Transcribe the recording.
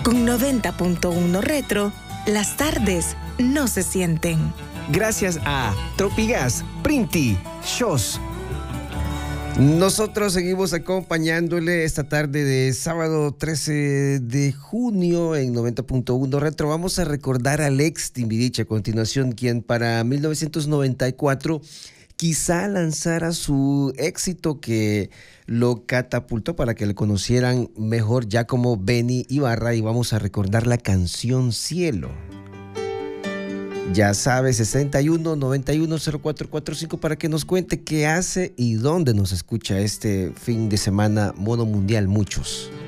Con 90.1 Retro, las tardes no se sienten. Gracias a Tropigas, Printi, Shows. Nosotros seguimos acompañándole esta tarde de sábado 13 de junio en 90.1 Retro. Vamos a recordar a Alex Timbiriche a continuación, quien para 1994 quizá lanzara su éxito que lo catapultó para que le conocieran mejor ya como Benny Ibarra, y vamos a recordar la canción Cielo. Ya sabe, 61910445 para que nos cuente qué hace y dónde nos escucha este fin de semana mono mundial, muchos.